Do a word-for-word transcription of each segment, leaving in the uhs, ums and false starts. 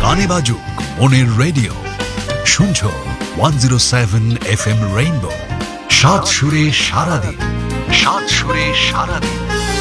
গানে বাজুক মনের রেডিও, শুনছো one zero seven F M rainbow, সাত সুরে সারাদিন, সাত সুরে সারাদিন।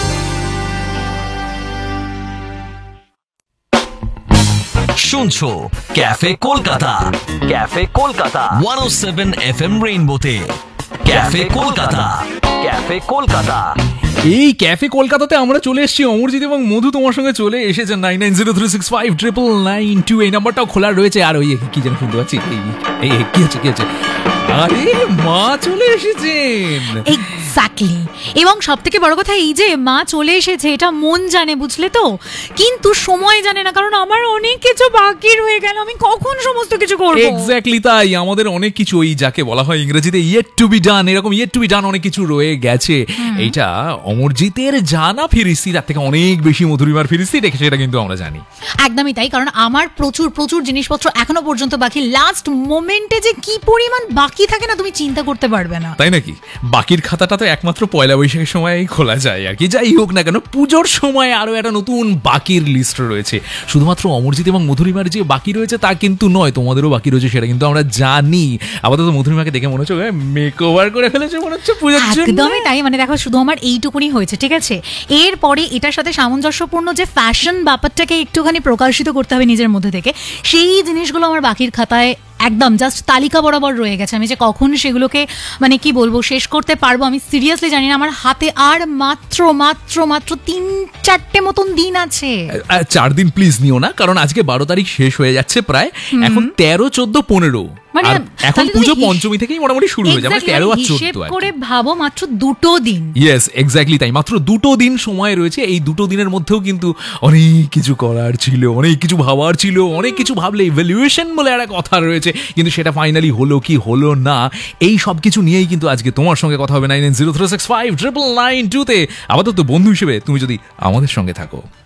শুনছো cafe Kolkata, cafe Kolkata one ও seven F M রেইনবোতে। Cafe Kolkata, cafe Kolkata. এই ক্যাফে কলকাতাতে আমরা চলে এসেছি। অমরজিৎ এবং মধু তোমার সঙ্গে চলে এসেছে। Nine nine zero three six five triple nine two এই নাম্বারটাও খোলা রয়েছে। আর ওই কি যেন শুনতে পাচ্ছি, এই কি হচ্ছে কি হচ্ছে, আরে মা চলে এসেছেন। এক্স্যাক্টলি। এবং সব থেকে বড় কথা এই যে মা চলে এসেছে, এটা মন জানে, বুঝলে তো, কিন্তু সময় জানে না, কারণ আমার অনেক কিছু বাকি রয়ে গেল। আমি কখন সমস্ত কিছু করব? এক্স্যাক্টলি তাই, আমাদের অনেক কিছু, ওই যাকে বলা হয় ইংরেজিতে ইয়েট টু বি ডান, এরকম ইয়েট টু বি ডান অনেক কিছু রয়ে গেছে। এইটা অমরজিতের জানা ফিরিস্তি, তার থেকে অনেক বেশি মধুরিমার ফিরিস্তি রেখেছে, এটা কিন্তু আমরা জানি। একদমই তাই, কারণ আমার প্রচুর প্রচুর জিনিসপত্র এখনো পর্যন্ত বাকি। লাস্ট মোমেন্টে যে কি পরিমাণ বাকি থাকে না, তুমি চিন্তা করতে পারবে না। তাই নাকি? বাকির খাতাটা তো একমাত্র পয়লা বৈশাখের সময় খোলা যায় আর কি। যাই হোক না কেন, পুজোর সময় আরো একটা নতুন বাকির লিস্ট রয়েছে। শুধুমাত্র অমরজিৎ এবং মধুরিমার যে বাকি রয়েছে তা কিন্তু নয়, তোমাদেরও বাকি রয়েছে, সেটা কিন্তু আমরা জানি। আপাতত মধুরিমাকে দেখে মনে হচ্ছে মেক ওভার করে ফেলেছে মনে হচ্ছে পুজোর জন্য। একদমই তাই, মানে দেখো শুধু আমার এইটুকুনি হয়েছে, ঠিক আছে? এরপরে এটার সাথে সামঞ্জস্যপূর্ণ যে ফ্যাশন ব্যাপারটাকে একটুখানি প্রকাশিত করতে হবে নিজের মধ্যে থেকে, সেই জিনিসগুলো আমার বাকির খাতায় একদম জাস্ট তালিকা বরাবর রয়ে গেছে। আমি যে কখন সেগুলোকে মানে কি বলবো শেষ করতে পারবো আমি সিরিয়াসলি জানি না। আমার হাতে আর মাত্র মাত্র মাত্র তিন চারটে মতন দিন আছে। চার দিন প্লিজ নিও না, কারণ আজকে বারো তারিখ শেষ হয়ে যাচ্ছে প্রায়। এখন তেরো চোদ্দ পনেরো, এখন পুজো পঞ্চমী থেকেই মোটামুটি শুরু হয়ে যাবে। তেরো আর চোদ্দ করে ভাবো, মাত্র দুটো দিন। ইয়েস এক্স্যাক্টলি তাই, মাত্র দুটো দিন সময় রয়েছে। এই দুটো দিনের মধ্যেও কিন্তু অনেক কিছু করার ছিল, অনেক কিছু ভাবার ছিল, অনেক কিছু ভাবলে ইভ্যালুয়েশন বলে একটা কথা রয়েছে, কিন্তু সেটা ফাইনালি হলো কি হলো না, এই সব কিছু নিয়েই কিন্তু আজকে তোমার সঙ্গে কথা হবে nine nine zero three six five triple nine two তে। আপাতত বন্ধু হিসেবে তুমি যদি আমাদের সঙ্গে থাকো।